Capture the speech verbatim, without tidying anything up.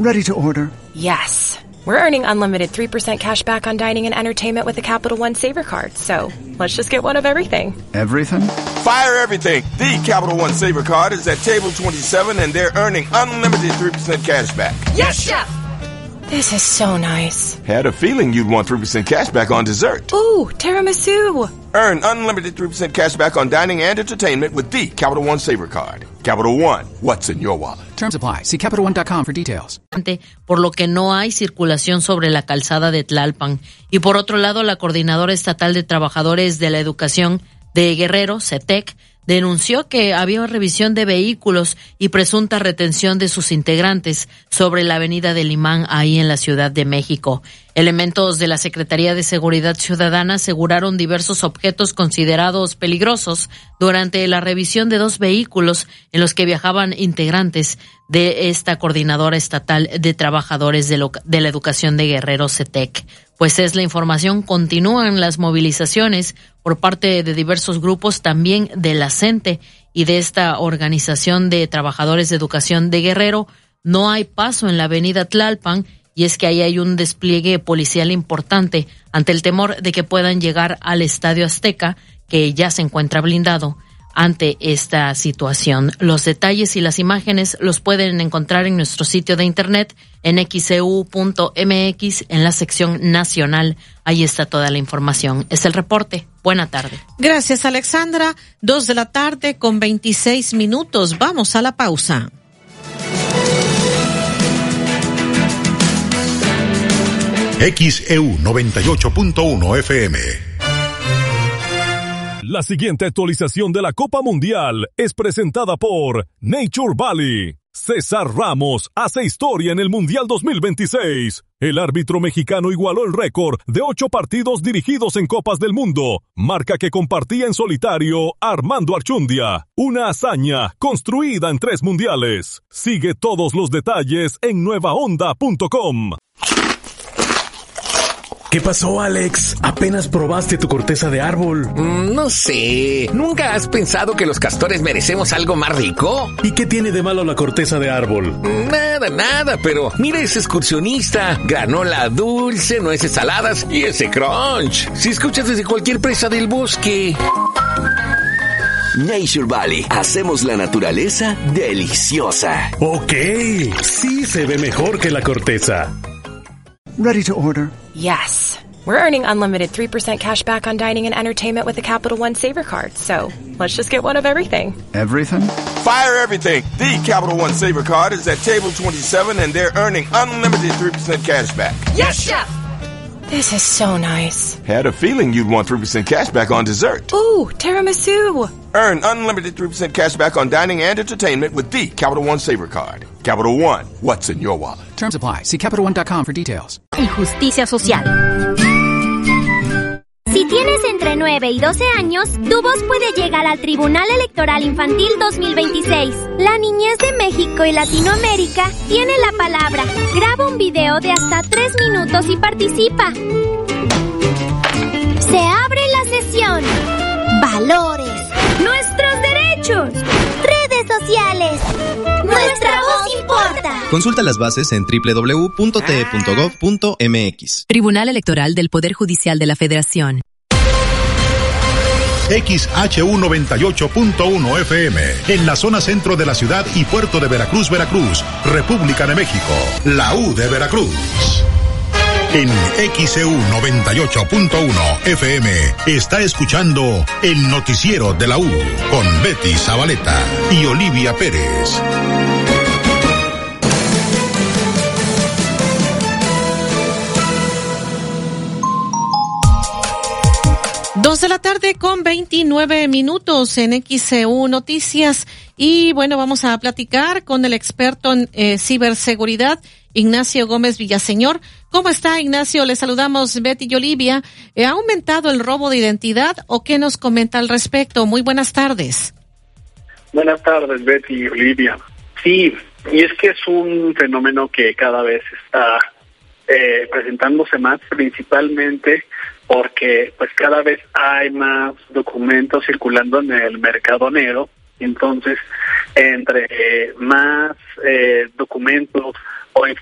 Ready to order. Yes. We're earning unlimited three percent cash back on dining and entertainment with the Capital One Saver Card. So, let's just get one of everything. Everything? Fire everything. The Capital One Saver Card is at table twenty-seven and they're earning unlimited three percent cash back. Yes, Chef! This is so nice. Had a feeling you'd want three percent cash back on dessert. Ooh, tiramisu. Earn unlimited three percent cash back on dining and entertainment with the Capital One Saver Card. Capital One, what's in your wallet? Terms apply. See Capital One dot com for details. Por lo que no hay circulación sobre la calzada de Tlalpan. Y por otro lado, la Coordinadora Estatal de Trabajadores de la Educación de Guerrero, CETEC, denunció que había revisión de vehículos y presunta retención de sus integrantes sobre la avenida del Imán, ahí en la Ciudad de México. Elementos de la Secretaría de Seguridad Ciudadana aseguraron diversos objetos considerados peligrosos durante la revisión de dos vehículos en los que viajaban integrantes de esta Coordinadora Estatal de Trabajadores de, lo, de la Educación de Guerrero, CETEC. Pues es la información, continúan las movilizaciones por parte de diversos grupos, también de la CENTE y de esta Organización de Trabajadores de Educación de Guerrero. No hay paso en la avenida Tlalpan y es que ahí hay un despliegue policial importante ante el temor de que puedan llegar al Estadio Azteca, que ya se encuentra blindado ante esta situación. Los detalles y las imágenes los pueden encontrar en nuestro sitio de internet en x c u punto m x en la sección nacional. Ahí está toda la información. Es el reporte. Buena tarde. Gracias, Alexandra. Dos de la tarde con veintiséis minutos. Vamos a la pausa. X E U noventa y ocho punto uno F M. La siguiente actualización de la Copa Mundial es presentada por Nature Valley. César Ramos hace historia en el Mundial dos mil veintiséis. El árbitro mexicano igualó el récord de ocho partidos dirigidos en Copas del Mundo, marca que compartía en solitario Armando Archundia. Una hazaña construida en tres mundiales. Sigue todos los detalles en nueva onda punto com. ¿Qué pasó, Alex? ¿Apenas probaste tu corteza de árbol? Mm, no sé. ¿Nunca has pensado que los castores merecemos algo más rico? ¿Y qué tiene de malo la corteza de árbol? Nada, nada, pero mira ese excursionista. Granola dulce, nueces saladas y ese crunch. Si escuchas desde cualquier presa del bosque. Nature Valley. Hacemos la naturaleza deliciosa. Ok. Sí se ve mejor que la corteza. Ready to order. Yes. We're earning unlimited three percent cash back on dining and entertainment with the Capital One Saver Card. So, let's just get one of everything. Everything? Fire everything. The Capital One Saver Card is at table twenty-seven and they're earning unlimited three percent cash back. Yes, Chef! This is so nice. Had a feeling you'd want three percent cash back on dessert. Ooh, tiramisu. Earn unlimited three percent cash back on dining and entertainment with the Capital One Saver Card. Capital One, what's in your wallet? Terms apply. See Capital One dot com for details. Y justicia social. Si tienes entre nueve y doce años, tu voz puede llegar al Tribunal Electoral Infantil dos mil veintiséis. La niñez de México y Latinoamérica tiene la palabra. Graba un video de hasta tres minutos y participa. Se abre la sesión. Valores. Nuestros derechos. Redes sociales. Nuestra voz importa. Consulta las bases en doble u doble u doble u punto t e punto gov punto m x. Tribunal Electoral del Poder Judicial de la Federación. X H U noventa y ocho punto uno F M, en la zona centro de la ciudad y puerto de Veracruz, Veracruz, República de México, la U de Veracruz. En X E U noventa y ocho punto uno F M está escuchando el noticiero de la U con Betty Zabaleta y Olivia Pérez. Dos de la tarde con veintinueve minutos en X E U Noticias. Y bueno, vamos a platicar con el experto en eh, ciberseguridad, Ignacio Gómez Villaseñor. ¿Cómo está, Ignacio? Le saludamos Betty y Olivia. ¿Ha aumentado el robo de identidad o qué nos comenta al respecto? Muy buenas tardes. Buenas tardes, Betty y Olivia. Sí, y es que es un fenómeno que cada vez está eh, presentándose más, principalmente porque pues cada vez hay más documentos circulando en el mercado negro. Entonces, entre más eh, documentos o